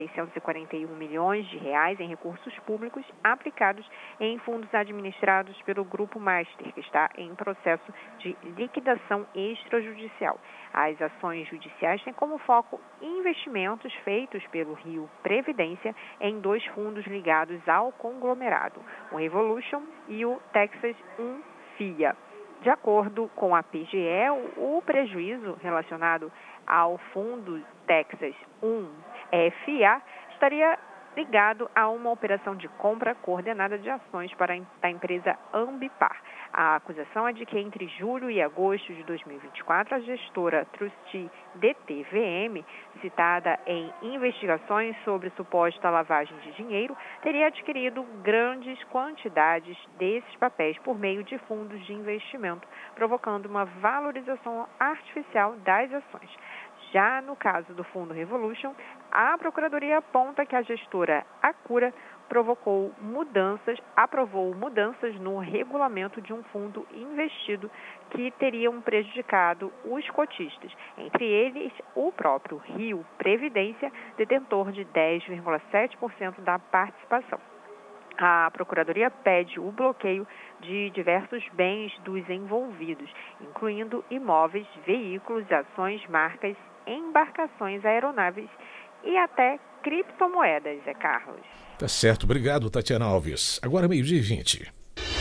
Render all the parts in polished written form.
641 milhões de reais em recursos públicos aplicados em fundos administrados pelo Grupo Master, que está em processo de liquidação extrajudicial. As ações judiciais têm como foco investimentos feitos pelo Rio Previdência em 2 fundos ligados ao conglomerado, o Revolution e o Texas 1 FIA. De acordo com a PGE, o prejuízo relacionado ao fundo Texas 1 FIA estaria ligado a uma operação de compra coordenada de ações da empresa Ambipar. A acusação é de que entre julho e agosto de 2024, a gestora Trustee DTVM, citada em investigações sobre suposta lavagem de dinheiro, teria adquirido grandes quantidades desses papéis por meio de fundos de investimento, provocando uma valorização artificial das ações. Já no caso do Fundo Revolution, a Procuradoria aponta que a gestora Acura aprovou mudanças no regulamento de um fundo investido que teriam prejudicado os cotistas, entre eles o próprio Rio Previdência, detentor de 10,7% da participação. A Procuradoria pede o bloqueio de diversos bens dos envolvidos, incluindo imóveis, veículos, ações, marcas, embarcações, aeronaves e até criptomoedas, Zé Carlos. Tá certo, obrigado, Tatiana Alves. Agora 12h20.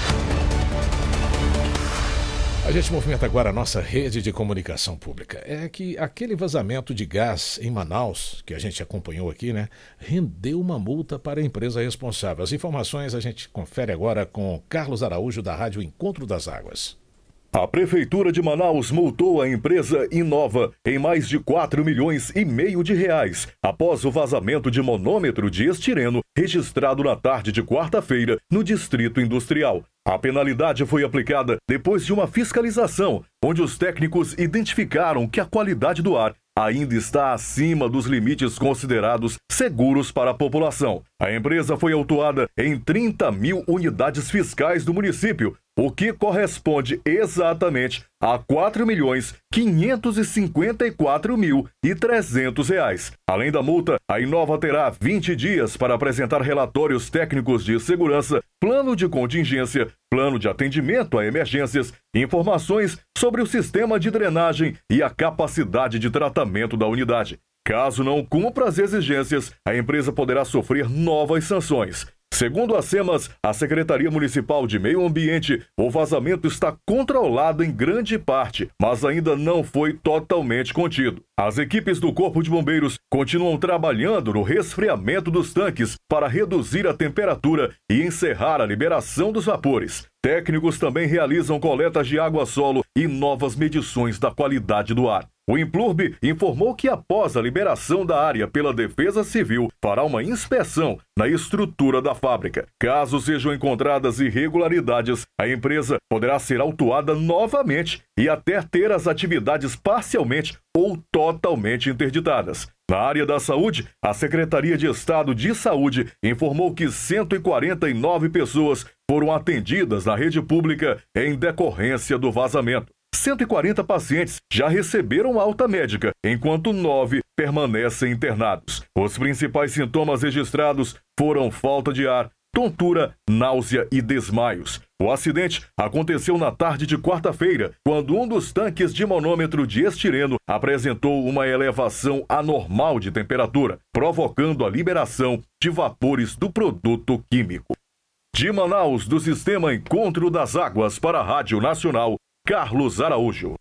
A gente movimenta agora a nossa rede de comunicação pública. É que aquele vazamento de gás em Manaus, que a gente acompanhou aqui, rendeu uma multa para a empresa responsável. As informações a gente confere agora com Carlos Araújo, da Rádio Encontro das Águas. A Prefeitura de Manaus multou a empresa Inova em mais de 4,5 milhões de reais, após o vazamento de monômetro de estireno registrado na tarde de quarta-feira no Distrito Industrial. A penalidade foi aplicada depois de uma fiscalização, onde os técnicos identificaram que a qualidade do ar ainda está acima dos limites considerados seguros para a população. A empresa foi autuada em 30 mil unidades fiscais do município, o que corresponde exatamente a R$ 4.554.300. Além da multa, a Inova terá 20 dias para apresentar relatórios técnicos de segurança, plano de contingência, plano de atendimento a emergências, informações sobre o sistema de drenagem e a capacidade de tratamento da unidade. Caso não cumpra as exigências, a empresa poderá sofrer novas sanções. Segundo a SEMAS, a Secretaria Municipal de Meio Ambiente, o vazamento está controlado em grande parte, mas ainda não foi totalmente contido. As equipes do Corpo de Bombeiros continuam trabalhando no resfriamento dos tanques para reduzir a temperatura e encerrar a liberação dos vapores. Técnicos também realizam coletas de água-solo e novas medições da qualidade do ar. O Implurb informou que após a liberação da área pela Defesa Civil, fará uma inspeção na estrutura da fábrica. Caso sejam encontradas irregularidades, a empresa poderá ser autuada novamente e até ter as atividades parcialmente ou totalmente interditadas. Na área da saúde, a Secretaria de Estado de Saúde informou que 149 pessoas foram atendidas na rede pública em decorrência do vazamento. 140 pacientes já receberam alta médica, enquanto 9 permanecem internados. Os principais sintomas registrados foram falta de ar, tontura, náusea e desmaios. O acidente aconteceu na tarde de quarta-feira, quando um dos tanques de monômetro de estireno apresentou uma elevação anormal de temperatura, provocando a liberação de vapores do produto químico. De Manaus, do Sistema Encontro das Águas para a Rádio Nacional, Carlos Araújo.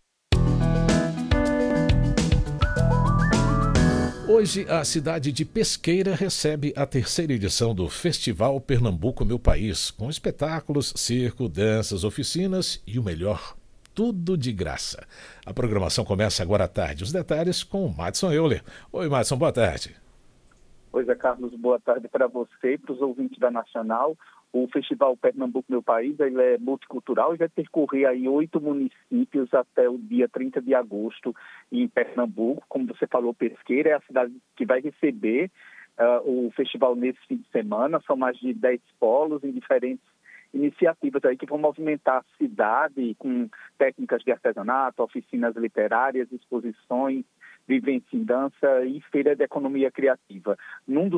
Hoje, a cidade de Pesqueira recebe a 3ª edição do Festival Pernambuco Meu País, com espetáculos, circo, danças, oficinas e o melhor, tudo de graça. A programação começa agora à tarde. Os detalhes com o Madson Euler. Oi, Madson, boa tarde. Oi, Zé Carlos, boa tarde para você e para os ouvintes da Nacional. O Festival Pernambuco Meu País ele é multicultural e vai percorrer aí 8 municípios até o dia 30 de agosto em Pernambuco. Como você falou, Pesqueira é a cidade que vai receber o festival nesse fim de semana. São mais de 10 polos em diferentes iniciativas aí que vão movimentar a cidade com técnicas de artesanato, oficinas literárias, exposições, vivência em dança e feira de economia criativa. Num dos